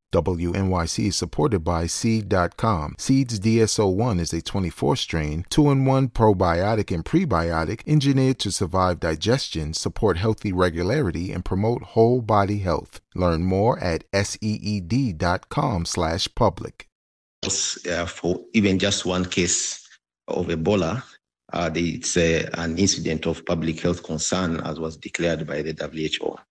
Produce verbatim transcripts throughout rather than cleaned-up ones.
W N Y C is supported by Seed dot com. Seed's D S O one is a twenty-four strain, two in one probiotic and prebiotic engineered to survive digestion, support healthy regularity, and promote whole body health. Learn more at seed dot com slash public. Uh, for even just one case of Ebola, uh, it's uh, an incident of public health concern, as was declared by the W H O.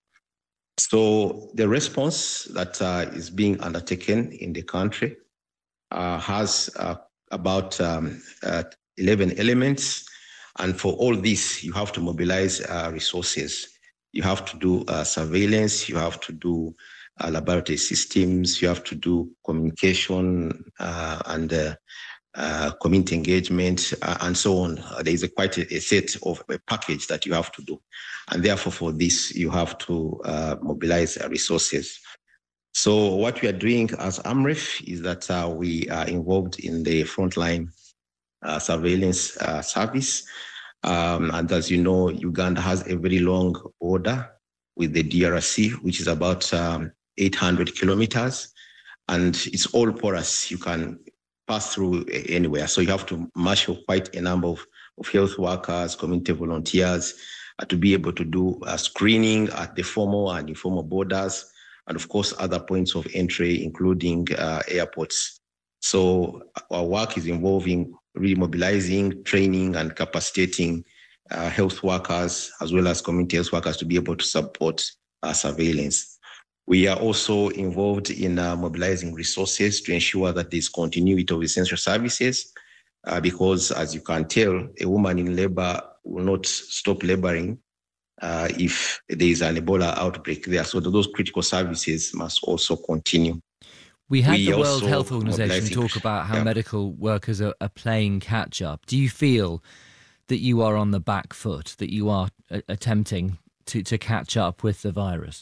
So the response that uh, is being undertaken in the country uh, has uh, about um, uh, eleven elements. And for all this, you have to mobilize uh, resources. You have to do uh, surveillance. You have to do uh, laboratory systems. You have to do communication uh, and uh, uh, community engagement uh, and so on. Uh, there is a quite a, a set of a package that you have to do. And therefore, for this, you have to uh, mobilize uh, resources. So what we are doing as AMREF is that uh, we are involved in the frontline uh, surveillance uh, service. Um, and as you know, Uganda has a very long border with the D R C, which is about um, eight hundred kilometers. And it's all porous. You can pass through anywhere. So you have to marshal quite a number of, of health workers, community volunteers, uh, to be able to do uh, screening at the formal and informal borders, and of course, other points of entry, including uh, airports. So our work is involving remobilizing, training, and capacitating uh, health workers, as well as community health workers, to be able to support uh, surveillance. We are also involved in uh, mobilizing resources to ensure that there's continuity of essential services, uh, because, as you can tell, a woman in labor will not stop laboring uh, if there is an Ebola outbreak there. So those critical services must also continue. We had we the World Health Organization talk about how yeah. medical workers are, are playing catch up. Do you feel that you are on the back foot, that you are uh, attempting to, to catch up with the virus?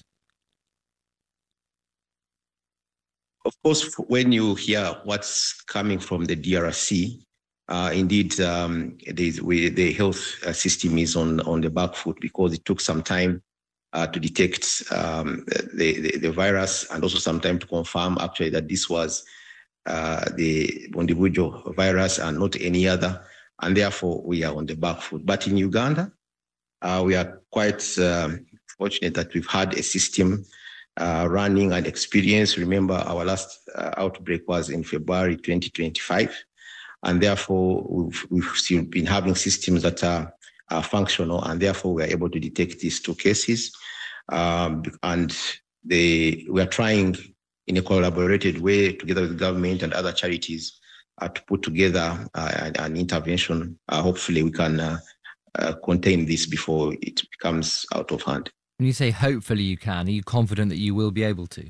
Of course, when you hear what's coming from the D R C, uh, indeed, um, we, the health system is on, on the back foot, because it took some time uh, to detect um, the, the, the virus, and also some time to confirm actually that this was uh, the Bundibugyo virus and not any other. And therefore, we are on the back foot. But in Uganda, uh, we are quite uh, fortunate that we've had a system Uh, running and experience. Remember, our last uh, outbreak was in February twenty twenty-five, and therefore we've, we've still been having systems that are, are functional, and therefore we are able to detect these two cases. Um, and they, we are trying in a collaborated way, together with the government and other charities, uh, to put together uh, an, an intervention. Uh, hopefully we can uh, uh, contain this before it becomes out of hand. When you say hopefully you can, are you confident that you will be able to?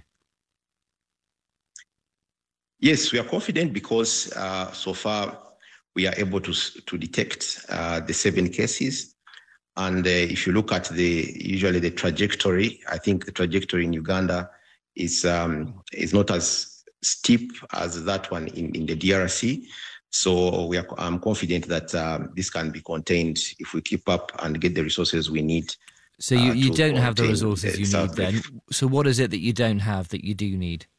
Yes, we are confident because uh, so far we are able to, to detect uh, the seven cases. And uh, if you look at the usually the trajectory, I think the trajectory in Uganda is um, is not as steep as that one in, in the D R C. So we are, I'm confident that um, this can be contained if we keep up and get the resources we need. So you, you uh, don't have the resources you need then. So what is it that you don't have that you do need?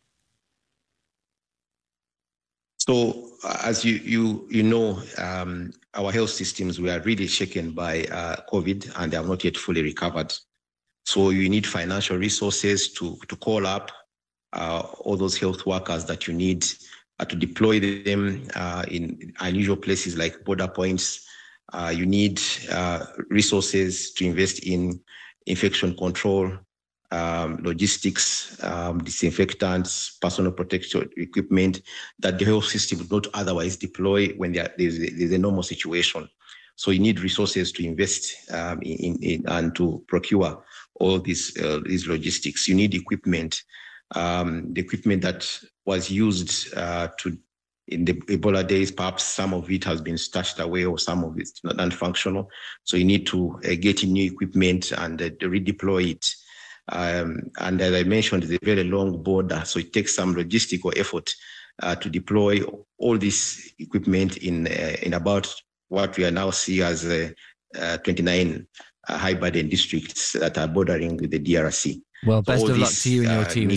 So uh, as you you you know, um, our health systems were really shaken by uh, COVID, and they have not yet fully recovered. So you need financial resources to, to call up uh, all those health workers that you need, uh, to deploy them uh, in unusual places like border points. Uh, you need uh, resources to invest in infection control, um, logistics, um, disinfectants, personal protective equipment that the health system would not otherwise deploy when there is a, there's a normal situation. So you need resources to invest um, in, in and to procure all these uh, these logistics. You need equipment, um, the equipment that was used uh, to in the Ebola days, perhaps some of it has been stashed away or some of it's not non-functional. So you need to uh, get in new equipment and uh, redeploy it. Um, and as I mentioned, it's a very long border, so it takes some logistical effort uh, to deploy all this equipment in uh, in about what we are now see as uh, uh, twenty-nine uh, high burden districts that are bordering with the D R C. Well, best so of luck to you and your uh, team.